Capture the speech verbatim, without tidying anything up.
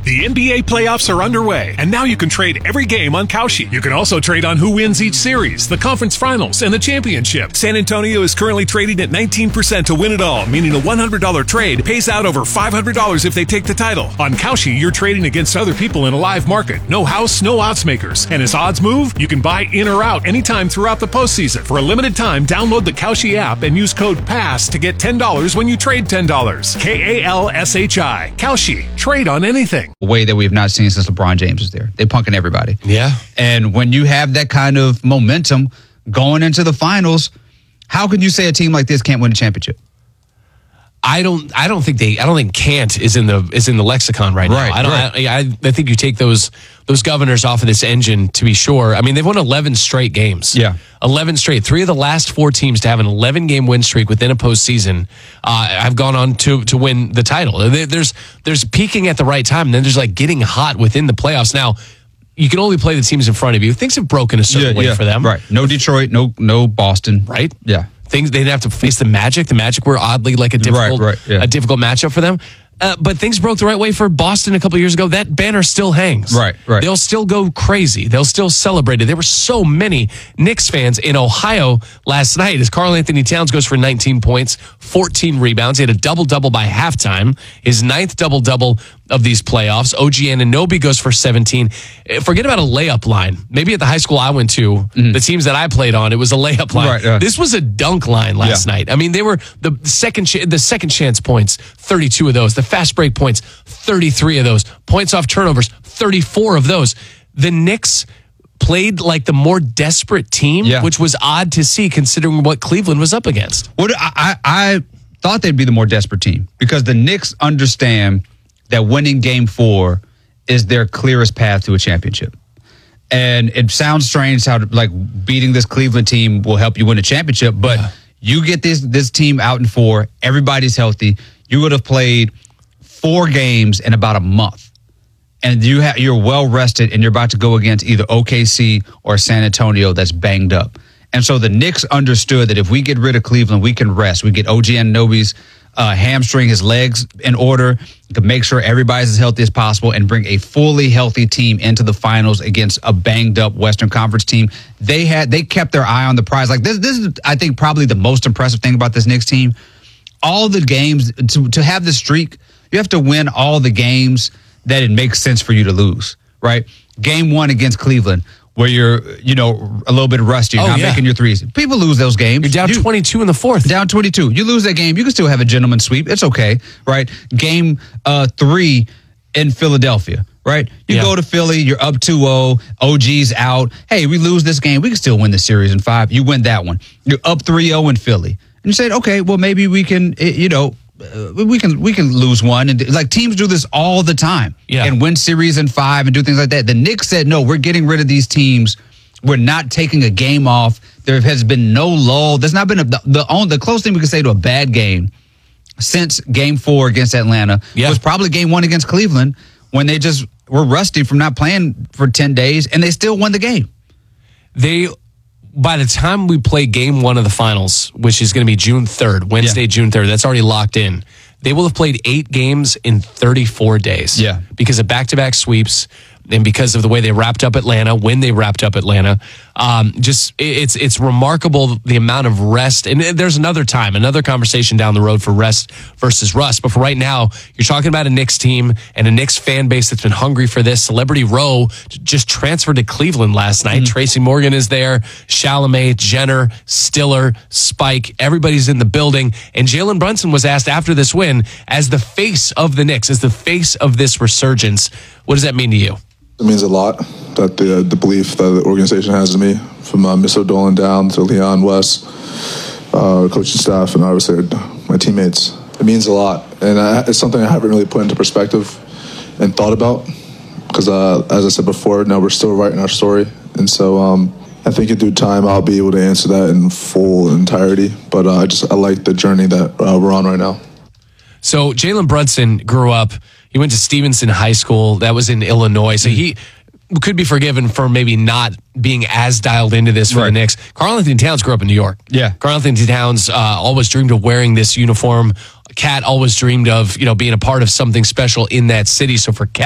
The N B A playoffs are underway, and now you can trade every game on Kalshi. You can also trade on who wins each series, the conference finals, and the championship. San Antonio is currently trading at nineteen percent to win it all, meaning a one hundred dollars trade pays out over five hundred dollars if they take the title. On Kalshi, you're trading against other people in a live market. No house, no odds makers. And as odds move, you can buy in or out anytime throughout the postseason. For a limited time, download the Kalshi app and use code PASS to get ten dollars when you trade ten dollars. K A L S H I. Kalshi. Trade on anything. A way that we've not seen since LeBron James was there. They're punking everybody. Yeah. And when you have that kind of momentum going into the finals, how can you say a team like this can't win a championship? I don't. I don't think they. I don't think can't is in the is in the lexicon right, right now. I don't. right. I, I, I think you take those those governors off of this engine to be sure. I mean, they've won eleven straight games. Yeah, eleven straight. Three of the last four teams to have an eleven game win streak within a postseason uh, have gone on to to win the title. There's there's peaking at the right time, and then there's like getting hot within the playoffs. Now, you can only play the teams in front of you. Things have broken a certain yeah, way yeah. for them. Right. No Detroit. No no Boston. Right. Yeah. Things they didn't have to face the Magic. The Magic were oddly like a difficult, right, right, yeah. a difficult matchup for them. Uh, but things broke the right way for Boston a couple of years ago. That banner still hangs. Right, right. They'll still go crazy. They'll still celebrate it. There were so many Knicks fans in Ohio last night as Karl Anthony Towns goes for nineteen points, fourteen rebounds. He had a double-double by halftime, his ninth double-double of these playoffs. O G Anunoby goes for seventeen. Forget about a layup line. Maybe at the high school I went to, mm-hmm. the teams that I played on, it was a layup line. Right, uh, this was a dunk line last yeah. night. I mean, they were the second ch- the second chance points, thirty-two of those. The fast break points, thirty-three of those. Points off turnovers, thirty-four of those. The Knicks played like the more desperate team, yeah. which was odd to see considering what Cleveland was up against. What I, I, I thought they'd be the more desperate team because the Knicks understand that winning game four is their clearest path to a championship. And it sounds strange how like beating this Cleveland team will help you win a championship, but yeah. you get this this team out in four, everybody's healthy. You would have played four games in about a month. And you ha- you're well rested and you're about to go against either O K C or San Antonio that's banged up. And so the Knicks understood that if we get rid of Cleveland, we can rest. We get O G Anunoby's Uh, hamstring, his legs in order to make sure everybody's as healthy as possible and bring a fully healthy team into the finals against a banged up Western Conference team. They had they kept their eye on the prize. Like this, this is I think probably the most impressive thing about this Knicks team. All the games to to have the streak, you have to win all the games that it makes sense for you to lose. Right? Game one against Cleveland, where you're, you know, a little bit rusty, you're oh, not yeah. making your threes. People lose those games. You're down you, twenty-two in the fourth. Down twenty-two. You lose that game, you can still have a gentleman's sweep. It's okay, right? Game uh, three in Philadelphia, right? You yeah. go to Philly, you're up two oh, O G's out. Hey, we lose this game, we can still win the series in five. You win that one. You're up three oh in Philly. And you said, okay, well, maybe we can, you know, Uh, we can we can lose one, and like teams do this all the time, yeah. and win series in five and do things like that. The Knicks said, no, we're getting rid of these teams. We're not taking a game off. There has been no lull. There's not been a, the the, on, the closest thing we can say to a bad game since Game Four against Atlanta yeah. was probably Game One against Cleveland when they just were rusty from not playing for ten days, and they still won the game. They. By the time we play game one of the finals, which is going to be June third, Wednesday, yeah. June third, that's already locked in. They will have played eight games in thirty-four days. Yeah. Because of back-to-back sweeps and because of the way they wrapped up Atlanta, when they wrapped up Atlanta. Um, just, it's it's remarkable the amount of rest. And there's another time, another conversation down the road for rest versus rust. But for right now, you're talking about a Knicks team and a Knicks fan base that's been hungry for this. Celebrity Row just transferred to Cleveland last night. Mm-hmm. Tracy Morgan is there, Chalamet, Jenner, Stiller, Spike. Everybody's in the building. And Jalen Brunson was asked after this win, as the face of the Knicks, as the face of this resurgence, what does that mean to you? It means a lot that the the belief that the organization has in me, from uh, Mister Dolan down to Leon West, uh, coaching staff, and obviously my teammates. It means a lot, and I, it's something I haven't really put into perspective and thought about because, uh, as I said before, now we're still writing our story, and so um, I think in due time I'll be able to answer that in full entirety. But uh, I just I like the journey that uh, we're on right now. So Jalen Brunson grew up. He went to Stevenson High School. That was in Illinois. So he could be forgiven for maybe not being as dialed into this for right. the Knicks. Karl Anthony Towns grew up in New York. Yeah. Karl Anthony Towns uh, always dreamed of wearing this uniform. Cat always dreamed of, you know, being a part of something special in that city. So for Cat,